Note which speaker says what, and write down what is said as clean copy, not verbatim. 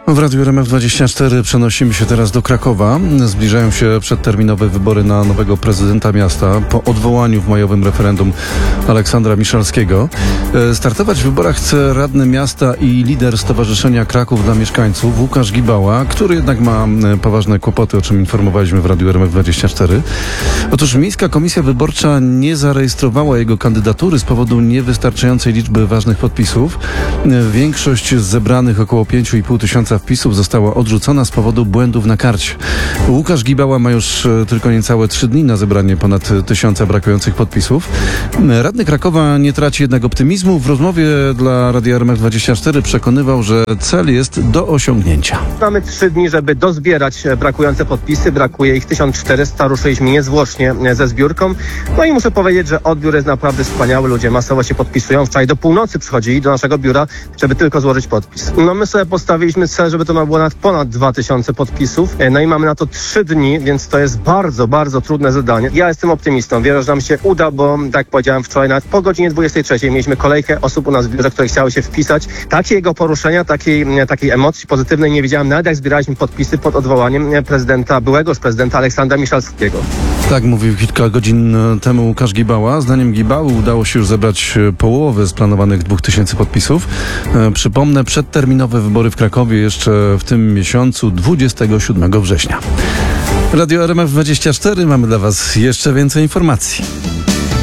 Speaker 1: W Radiu RMF24 przenosimy się teraz do Krakowa. Zbliżają się przedterminowe wybory na nowego prezydenta miasta po odwołaniu w majowym referendum Aleksandra Miszalskiego. Startować w wyborach chce radny miasta i lider Stowarzyszenia Kraków dla Mieszkańców Łukasz Gibała, który jednak ma poważne kłopoty, o czym informowaliśmy w Radiu RMF24. Otóż Miejska Komisja Wyborcza nie zarejestrowała jego kandydatury z powodu niewystarczającej liczby ważnych podpisów. Większość z zebranych około 5,5 tysiąca wpisów została odrzucona z powodu błędów na karcie. Łukasz Gibała ma już tylko niecałe 3 dni na zebranie ponad 1000 brakujących podpisów. Radny Krakowa nie traci jednak optymizmu. W rozmowie dla Radia RMF24 przekonywał, że cel jest do osiągnięcia.
Speaker 2: Mamy 3 dni, żeby dozbierać brakujące podpisy. Brakuje ich 1400. Ruszyliśmy niezwłocznie ze zbiórką. No i muszę powiedzieć, że odbiór jest naprawdę wspaniały. Ludzie masowo się podpisują. Wczoraj do północy przychodzili do naszego biura, żeby tylko złożyć podpis. No my sobie postawiliśmy cel, żeby to było ponad 2000 podpisów. No i mamy na to 3 dni, więc to jest bardzo, bardzo trudne zadanie. Ja jestem optymistą. Wierzę, że nam się uda, bo tak jak powiedziałem wczoraj, nawet po godzinie 23 mieliśmy kolejkę osób u nas w biurze, które chciały się wpisać. Takiego poruszenia, takiej emocji pozytywnej nie widziałem, nawet jak zbieraliśmy podpisy pod odwołaniem byłego prezydenta Aleksandra Miszalskiego.
Speaker 1: Tak mówił kilka godzin temu Łukasz Gibała. Zdaniem Gibały udało się już zebrać połowę z planowanych 2000 podpisów. Przypomnę, przedterminowe wybory w Krakowie jeszcze w tym miesiącu, 27 września. Radio RMF24, mamy dla Was jeszcze więcej informacji.